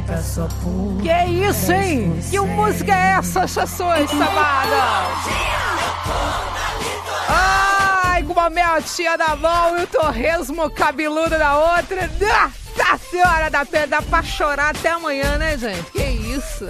Que isso, hein? Que música é essa, Chações, Samada? Ai, com uma meia-tia na mão e o torresmo cabeludo na outra. Nossa Senhora, dá pra chorar até amanhã, né, gente? Que isso?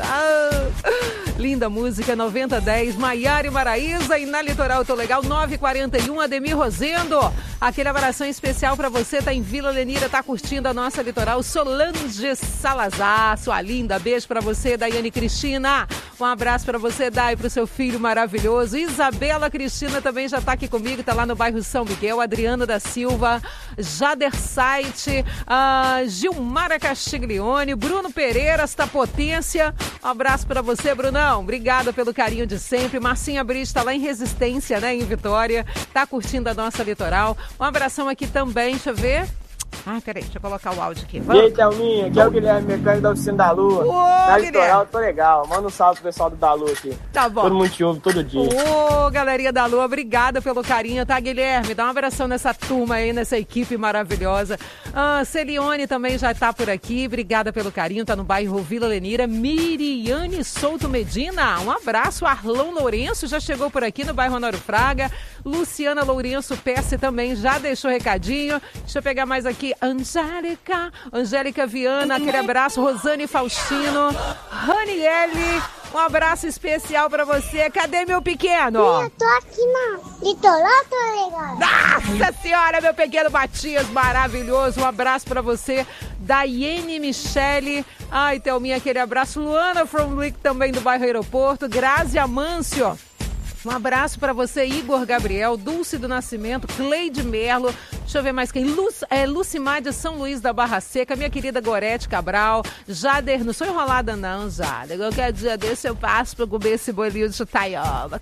Linda música, 9010, Maiara e Maraísa. E na Litoral Tô Legal, 941, Ademir Rosendo. Aquele abração especial pra você, tá em Vila Lenira, tá curtindo a nossa Litoral. Solange Salazar, sua linda. Beijo pra você, Daiane Cristina. Um abraço pra você, Dai, pro seu filho maravilhoso. Isabela Cristina também já tá aqui comigo, tá lá no bairro São Miguel. Adriana da Silva, Jader Site, Gilmara Castiglione, Bruno Pereira, esta potência. Um abraço pra você, Brunão. Obrigada pelo carinho de sempre. Marcinha Brito tá lá em Resistência, né, em Vitória. Tá curtindo a nossa Litoral. Um abração aqui também, deixa eu ver. Peraí, deixa eu colocar o áudio aqui. Vamos. E aí, Thelminha, aqui é o Guilherme, mecânico da Oficina da Lua. Na Litoral, tô legal. Manda um salve pro pessoal do da Lua aqui. Tá bom. Todo mundo te ouve todo dia. Galerinha da Lua, obrigada pelo carinho, tá, Guilherme? Dá um abração nessa turma aí, nessa equipe maravilhosa. Celione também já tá por aqui, obrigada pelo carinho, tá no bairro Vila Lenira. Miriane Souto Medina, um abraço. Arlão Lourenço já chegou por aqui no bairro Honório Fraga. Luciana Lourenço Pesce também já deixou recadinho. Deixa eu pegar mais aqui. Angélica Viana, aquele abraço. Rosane Faustino, Raniele, um abraço especial pra você. Cadê meu pequeno? Eu tô aqui na Litoral, tô legal. Nossa Senhora, meu pequeno Matias, maravilhoso. Um abraço pra você. Daiane Michele, ai, Thelminha, aquele abraço. Luana from Wick, também do bairro Aeroporto. Grazi Amâncio, um abraço pra você. Igor Gabriel, Dulce do Nascimento, Cleide Merlo, deixa eu ver mais quem, Lucimar de São Luís da Barra Seca, minha querida Gorete Cabral, Jader, não sou enrolada não, Jader, qualquer dia desse eu passo pra comer esse bolinho de chutaioba.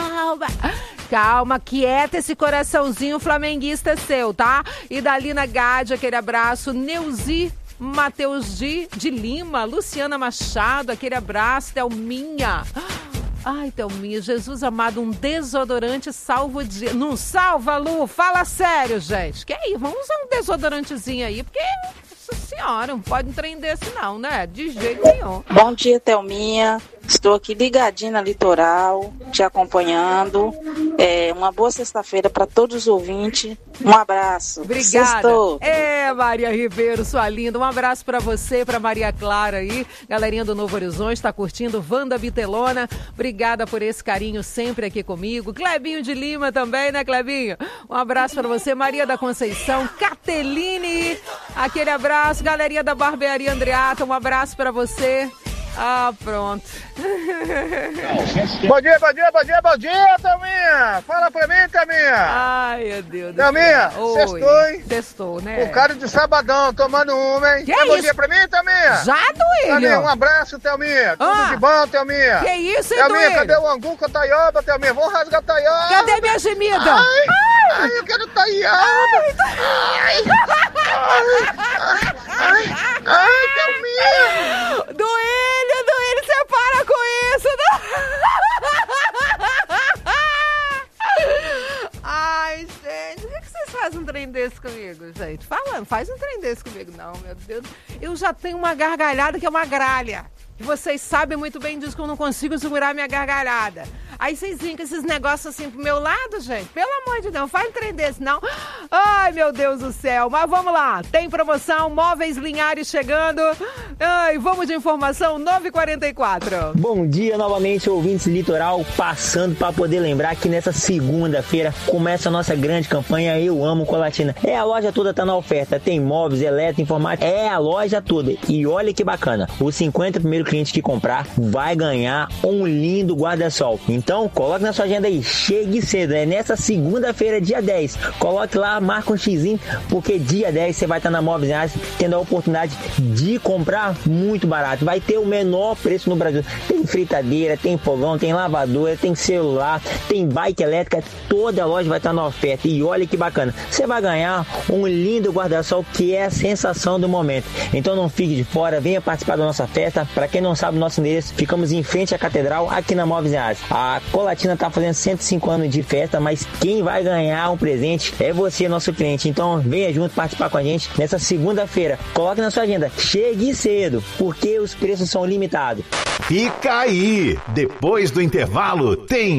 Calma, quieta esse coraçãozinho flamenguista seu, tá? E da Lina Gade, aquele abraço. Neuzi Matheus de Lima, Luciana Machado, aquele abraço. Thelminha, ai, Thelminha, Jesus amado, um desodorante salva o dia. Não salva, Lu? Fala sério, gente. Que aí, vamos usar um desodorantezinho aí, porque, nossa senhora, não pode um trem desse não, né? De jeito nenhum. Bom dia, Thelminha. Estou aqui ligadinha na Litoral, te acompanhando. Uma boa sexta-feira para todos os ouvintes. Um abraço. Obrigada. Sextou. Maria Ribeiro, sua linda. Um abraço para você, para Maria Clara aí. Galerinha do Novo Horizonte, está curtindo. Wanda Bitelona, obrigada por esse carinho sempre aqui comigo. Clebinho de Lima também, né, Clebinho? Um abraço para você. Maria da Conceição, Cateline, aquele abraço. Galerinha da Barbearia Andreata, um abraço para você. Pronto. Bom dia, Thelminha. Fala pra mim, Thelminha. Ai, meu Deus. Thelminha, sextou, hein? Sextou, né? O cara de sabadão, tomando uma, hein? Que Quer isso? bom dia pra mim, Thelminha? Já, Duílio? Thelminha, um abraço, Thelminha. Tudo de bom, Thelminha. Que isso, hein, Thelminha, Duílio? cadê o angu com a taioba, Thelminha? Vamos rasgar a taioba. Cadê minha gemida? Ai, eu quero taioba. Ai, Thelminha. Duílio, você para com isso. Ai, gente, por que vocês fazem um trem desse comigo, gente? Fala, não faz um trem desse comigo, não, meu Deus. Eu já tenho uma gargalhada que é uma gralha. E vocês sabem muito bem disso, que eu não consigo segurar minha gargalhada. Aí vocês vêm com esses negócios assim pro meu lado, gente. Pelo amor de Deus, não faz um trem desse, não. Ai, meu Deus do céu. Mas vamos lá. Tem promoção, Móveis Linhares chegando. Ai, vamos de informação, 9h44. Bom dia novamente, ouvintes Litoral. Passando para poder lembrar que nessa segunda-feira começa a nossa grande campanha Eu Amo Colatina. A loja toda tá na oferta. Tem móveis, elétrica, informática. A loja toda. E olha que bacana. Os 50 primeiros cliente que comprar vai ganhar um lindo guarda-sol. Então, coloque na sua agenda aí, chegue cedo, nessa segunda-feira, dia 10. Coloque lá, marca um xizinho, porque dia 10 você vai estar na Móveis Linhares tendo a oportunidade de comprar muito barato. Vai ter o menor preço no Brasil. Tem fritadeira, tem fogão, tem lavadora, tem celular, tem bike elétrica, toda a loja vai estar na oferta. E olha que bacana, você vai ganhar um lindo guarda-sol que é a sensação do momento. Então não fique de fora, venha participar da nossa festa. Para quem não sabe o nosso endereço, ficamos em frente à Catedral, aqui na Móveis Linhares. A Colatina tá fazendo 105 anos de festa, mas quem vai ganhar um presente é você, nosso cliente. Então venha junto participar com a gente nessa segunda-feira. Coloque na sua agenda, chegue cedo, porque os preços são limitados. Fica aí! Depois do intervalo tem